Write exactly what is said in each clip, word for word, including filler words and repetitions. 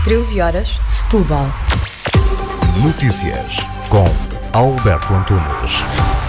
treze horas, Setúbal. Notícias com Alberto Antunes.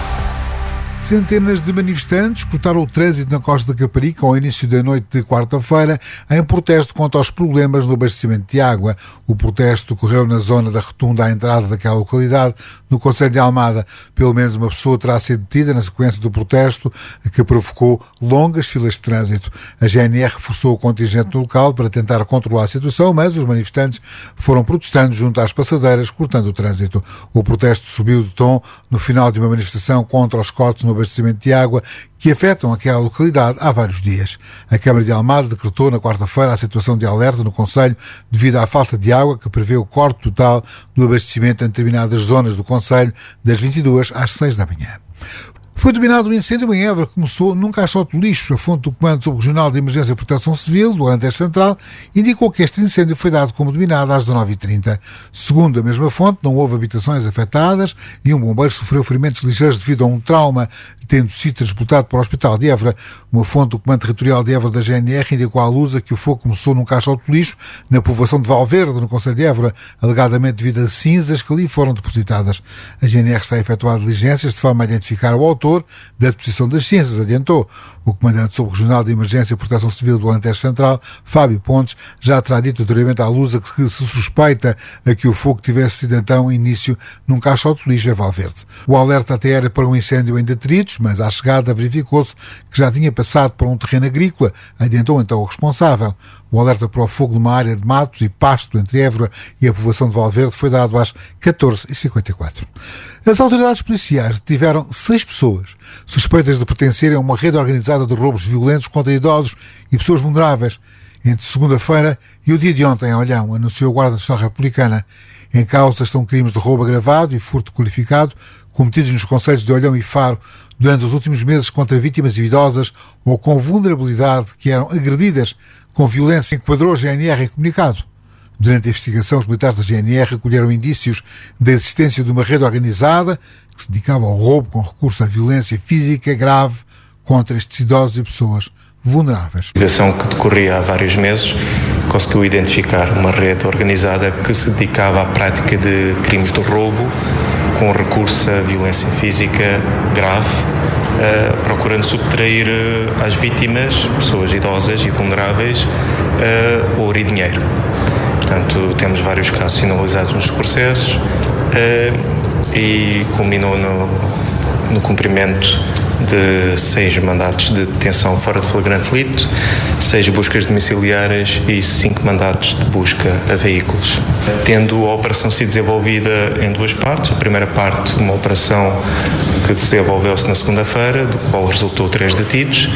Centenas de manifestantes cortaram o trânsito na Costa da Caparica ao início da noite de quarta-feira em protesto contra os problemas no abastecimento de água. O protesto ocorreu na zona da rotunda à entrada daquela localidade, no concelho de Almada. Pelo menos uma pessoa terá sido detida na sequência do protesto, que provocou longas filas de trânsito. A G N R reforçou o contingente no local para tentar controlar a situação, mas os manifestantes foram protestando junto às passadeiras, cortando o trânsito. O protesto subiu de tom no final de uma manifestação contra os cortes no abastecimento de água que afetam aquela localidade há vários dias. A Câmara de Almada decretou na quarta-feira a situação de alerta no concelho devido à falta de água, que prevê o corte total do abastecimento em determinadas zonas do concelho das vinte e duas às seis da manhã. Foi dominado um incêndio em Évora que começou num caixote de lixo. A fonte do Comando Subregional de Emergência e Proteção Civil, do Alentejo Central, indicou que este incêndio foi dado como dominado às dezanove e trinta. Segundo a mesma fonte, não houve habitações afetadas e um bombeiro sofreu ferimentos ligeiros devido a um trauma, tendo sido transportado para o Hospital de Évora. Uma fonte do Comando Territorial de Évora da G N R indicou à Lusa que o fogo começou num caixote de lixo na povoação de Valverde, no concelho de Évora, alegadamente devido a cinzas que ali foram depositadas. A G N R está a efetuar diligências de forma a identificar o autor da deposição das cinzas, adiantou. O comandante subregional de Emergência e Proteção Civil do Alentejo Central, Fábio Pontes, já terá dito anteriormente à Lusa que se suspeita a que o fogo tivesse sido então início num caixote de lixo em Valverde. O alerta até era para um incêndio em detritos, mas à chegada verificou-se que já tinha passado para um terreno agrícola, adiantou então o responsável. O alerta para o fogo numa área de matos e pasto entre Évora e a povoação de Valverde foi dado às catorze e cinquenta e quatro. As autoridades policiais detiveram seis pessoas suspeitas de pertencerem a uma rede organizada de roubos violentos contra idosos e pessoas vulneráveis entre segunda-feira e o dia de ontem em Olhão, anunciou a Guarda Nacional Republicana. Em causa estão crimes de roubo agravado e furto qualificado cometidos nos concelhos de Olhão e Faro durante os últimos meses contra vítimas idosas ou com vulnerabilidade que eram agredidas com violência, enquadrou a G N R em comunicado. Durante a investigação, os militares da G N R recolheram indícios da existência de uma rede organizada que se dedicava ao roubo com recurso à violência física grave contra estes idosos e pessoas vulneráveis. A investigação que decorria há vários meses conseguiu identificar uma rede organizada que se dedicava à prática de crimes de roubo com recurso à violência física grave, uh, procurando subtrair uh, às vítimas, pessoas idosas e vulneráveis, uh, ouro e dinheiro. Portanto, temos vários casos sinalizados nos processos uh, e culminou no, no cumprimento de seis mandatos de detenção fora de flagrante delito, seis buscas domiciliárias e cinco mandatos de busca a veículos. Tendo a operação sido desenvolvida em duas partes, a primeira parte, uma operação que desenvolveu-se na segunda-feira, do qual resultou três detidos,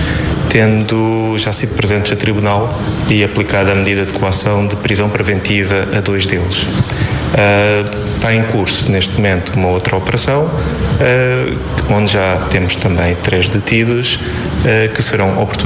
tendo já sido presentes a tribunal e aplicada a medida de coação de prisão preventiva a dois deles. Uh, está em curso neste momento uma outra operação, uh, onde já temos também três detidos uh, que serão oportunamente